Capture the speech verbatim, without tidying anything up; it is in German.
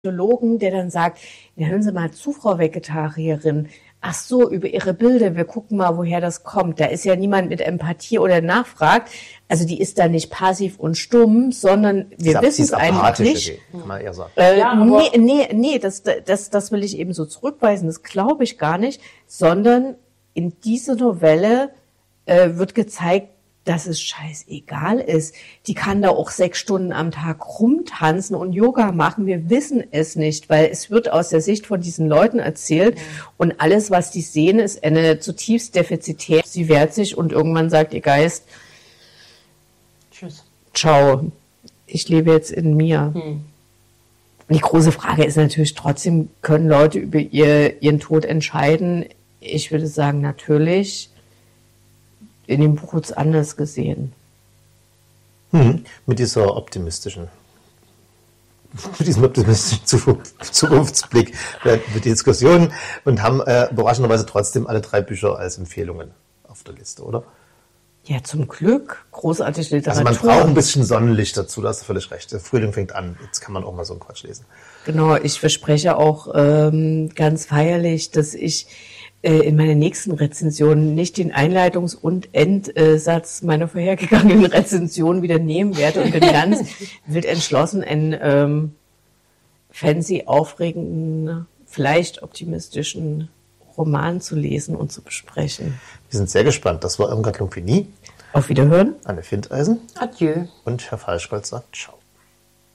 Psychologen, der dann sagt, ja, hören Sie mal zu, Frau Vegetarierin. Ach so, über Ihre Bilder, wir gucken mal, woher das kommt. Da ist ja niemand mit Empathie oder nachfragt. Also die ist da nicht passiv und stumm, sondern wir wissen es eigentlich nicht. Kann man eher sagen. Äh, ja, nee, nee, nee, das, das, das will ich eben so zurückweisen, das glaube ich gar nicht, sondern in dieser Novelle äh, wird gezeigt, dass es scheißegal ist. Die kann da auch sechs Stunden am Tag rumtanzen und Yoga machen. Wir wissen es nicht, weil es wird aus der Sicht von diesen Leuten erzählt. Mhm. Und alles, was die sehen, ist eine zutiefst defizitär. Sie wehrt sich und irgendwann sagt ihr Geist, tschüss. Ciao, ich lebe jetzt in mir. Mhm. Die große Frage ist natürlich trotzdem, können Leute über ihr, ihren Tod entscheiden? Ich würde sagen, natürlich. In dem Buch wird es anders gesehen. Hm, mit dieser optimistischen, mit diesem optimistischen Zukunftsblick für die Diskussion und haben äh, überraschenderweise trotzdem alle drei Bücher als Empfehlungen auf der Liste, oder? Ja, zum Glück. Großartige Literatur. Also man braucht ein bisschen Sonnenlicht dazu, da hast du völlig recht. Der Frühling fängt an, jetzt kann man auch mal so einen Quatsch lesen. Genau, ich verspreche auch ähm, ganz feierlich, dass ich in meiner nächsten Rezension nicht den Einleitungs- und Endsatz meiner vorhergegangenen Rezension wieder nehmen werde und bin ganz wild entschlossen, einen ähm, fancy, aufregenden, vielleicht optimistischen Roman zu lesen und zu besprechen. Wir sind sehr gespannt. Das war Irmgard Lumpini. Auf Wiederhören. Anne Findeisen. Adieu. Und Herr Falschgold sagt Ciao.